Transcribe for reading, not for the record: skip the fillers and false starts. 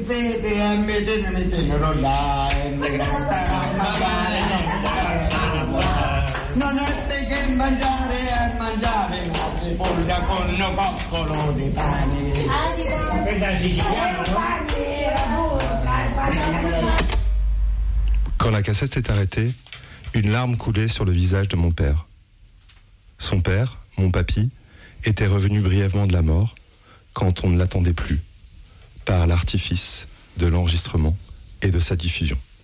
Non è che mangiare a mangiare una cipolla con un coccolo di pane. Quand la cassette s'est arrêtée, une larme coulait sur le visage de mon père. Son père, mon papy, était revenu brièvement de la mort, quand on ne l'attendait plus, par l'artifice de l'enregistrement et de sa diffusion.